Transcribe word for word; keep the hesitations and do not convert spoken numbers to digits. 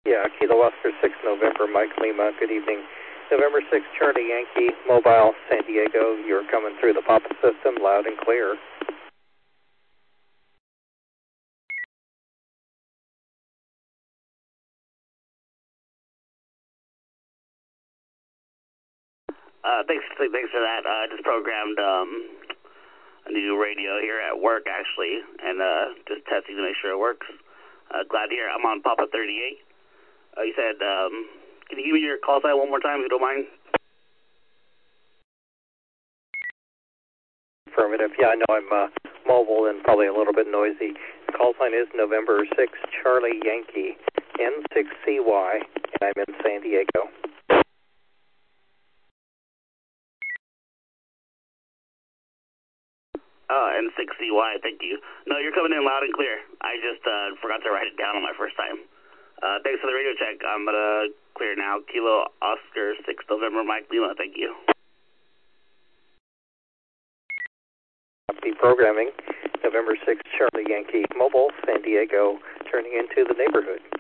Yeah, Kilo Oscar six, November, Mike Lima, good evening. November sixth, Charlie Yankee, Mobile, San Diego, you're coming through the Papa system loud and clear. Uh, thanks, thanks for that. I uh, just programmed um, a new radio here at work, actually, and uh, just testing to make sure it works. Uh, glad to hear. I'm on Papa thirty-eight. Uh, you said, um, can you give me your call sign one more time, if you don't mind? Affirmative. Yeah, I know I'm uh, mobile and probably a little bit noisy. The call sign is November sixth, Charlie Yankee, N six C Y, and I'm in San Diego. Uh, N six C Y, thank you. No, you're coming in loud and clear. I just uh, forgot to write it down on my first time. Uh, thanks for the radio check. I'm going to clear now. Kilo Oscar six, November, Mike Lima, thank you. Copy programming, November sixth, Charlie Yankee, Mobile, San Diego, turning into the neighborhood.